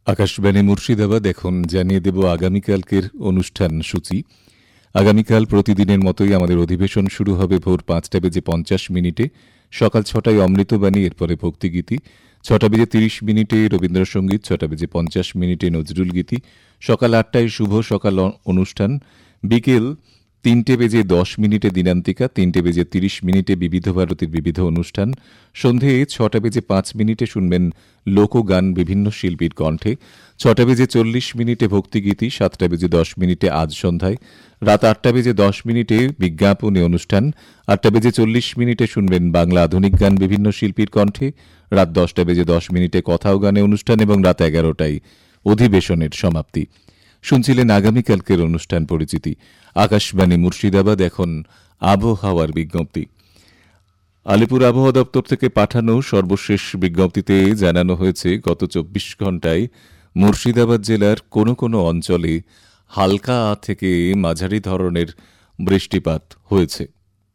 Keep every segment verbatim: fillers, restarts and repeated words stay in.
আকাশবাণী মুর্শিদাবাদ এখন জানিয়ে দেব আগামীকালকের অনুষ্ঠান সূচি। আগামীকাল প্রতিদিনের মতোই আমাদের অধিবেশন শুরু হবে ভোর পাঁচটা বেজে পঞ্চাশ মিনিটে। সকাল ছটায় অমৃতবাণী, এরপরে ভক্তিগীতি। ছটা বেজে তিরিশ মিনিটে রবীন্দ্রসঙ্গীত, ছটা বেজে পঞ্চাশ মিনিটে নজরুল গীতি। সকাল আটটায় শুভ সকাল অনুষ্ঠান। বিকেল তিনটে বেজে দশ মিনিটে দিনান্তিকা, তিনটে বেজে তিরিশ মিনিটে বিবিধ ভারতীর বিবিধ অনুষ্ঠান। সন্ধে ছটা বেজে পাঁচ মিনিটে শুনবেন লোকগান বিভিন্ন শিল্পীর কণ্ঠে। ছটা বেজে চল্লিশ মিনিটে ভক্তিগীতি, সাতটা বেজে দশ মিনিটে আজ সন্ধ্যায়। রাত আটটা বেজে দশ মিনিটে বিজ্ঞাপনী অনুষ্ঠান। আটটা বেজে চল্লিশ মিনিটে শুনবেন বাংলা আধুনিক গান বিভিন্ন শিল্পীর কণ্ঠে। রাত দশটা বেজে দশ মিনিটে কথা ও গানে অনুষ্ঠান এবং রাত এগারোটায় অধিবেশনের সমাপ্তি। শুনছিলেন আগামীকালকের অনুষ্ঠান পরিচিতি। আকাশবাণী মুর্শিদাবাদ এখন আবহাওয়ার বিজ্ঞপ্তি। আলিপুর আবহাওয়া দপ্তর থেকে পাঠানো সর্বশেষ বিজ্ঞপ্তিতে জানানো হয়েছে, গত চব্বিশ ঘণ্টায় মুর্শিদাবাদ জেলার কোনো কোনো অঞ্চলে হালকা থেকে মাঝারি ধরনের বৃষ্টিপাত হয়েছে।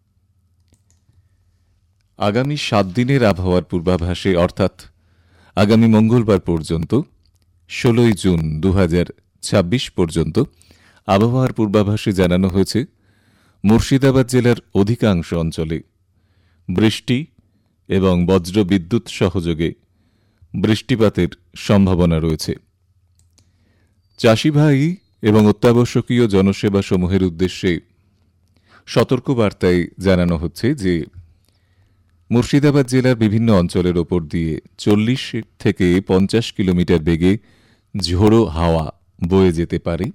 আগামী সাত দিনের আবহাওয়ার পূর্বাভাসে, অর্থাৎ আগামী মঙ্গলবার পর্যন্ত ষোলোই জুন দু হাজার ছাব্বিশ পর্যন্ত আবহাওয়ার পূর্বাভাসে জানানো হয়েছে, মুর্শিদাবাদ জেলার অধিকাংশ অঞ্চলে বৃষ্টি এবং বজ্র বিদ্যুৎ সহযোগে বৃষ্টিপাতের সম্ভাবনা রয়েছে। চাষিভাই এবং অত্যাবশ্যকীয় জনসেবা সমূহের উদ্দেশ্যে সতর্কবার্তায় জানানো হচ্ছে যে মুর্শিদাবাদ জেলার বিভিন্ন অঞ্চলের ওপর দিয়ে চল্লিশ থেকে পঞ্চাশ কিলোমিটার বেগে ঝোড়ো হাওয়া বয়ে যেতে পারে।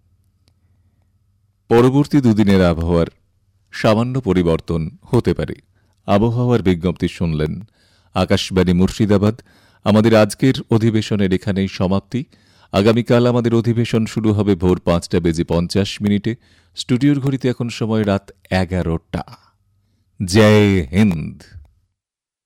পরবর্তী দুদিনের আবহাওয়ার সামান্য পরিবর্তন হতে পারে। আবহাওয়ার বিজ্ঞপ্তি শুনলেন। আকাশবাণী মুর্শিদাবাদ। আমাদের আজকের অধিবেশনের এখানেই সমাপ্তি। আগামীকাল আমাদের অধিবেশন শুরু হবে ভোর পাঁচটা বেজে পঞ্চাশ মিনিটে। স্টুডিওর ঘড়িতে এখন সময় রাত এগারোটা। জয় হিন্দ।